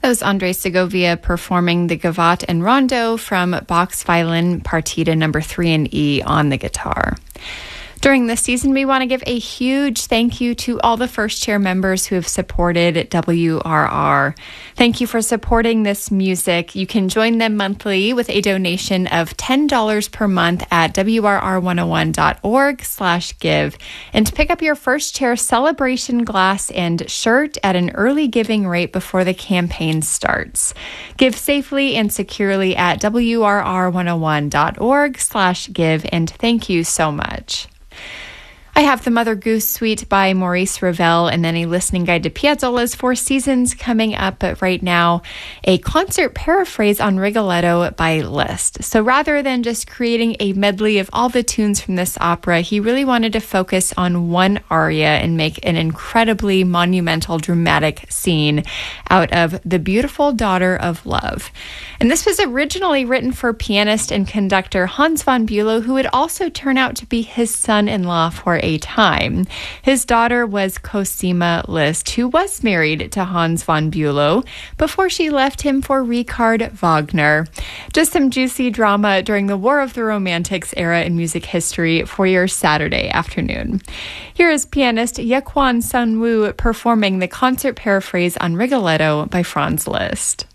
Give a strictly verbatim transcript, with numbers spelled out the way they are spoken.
That was Andre Segovia performing the Gavotte and Rondo from Bach's Violin Partita number three in E on the guitar. During this season, we want to give a huge thank you to all the First Chair members who have supported W R R. Thank you for supporting this music. You can join them monthly with a donation of ten dollars per month at W R R one oh one dot org slash give and to pick up your First Chair celebration glass and shirt at an early giving rate before the campaign starts. Give safely and securely at W R R one oh one dot org slash give, and thank you so much. I have the Mother Goose Suite by Maurice Ravel and then a listening guide to Piazzolla's Four Seasons coming up. But right now, a concert paraphrase on Rigoletto by Liszt. So rather than just creating a medley of all the tunes from this opera, he really wanted to focus on one aria and make an incredibly monumental, dramatic scene out of The Beautiful Daughter of Love. And this was originally written for pianist and conductor Hans von Bülow, who would also turn out to be his son-in-law for a time. His daughter was Cosima Liszt, who was married to Hans von Bülow before she left him for Richard Wagner. Just some juicy drama during the War of the Romantics era in music history for your Saturday afternoon. Here is pianist Yekwon Sun Woo performing the concert paraphrase on Rigoletto by Franz Liszt.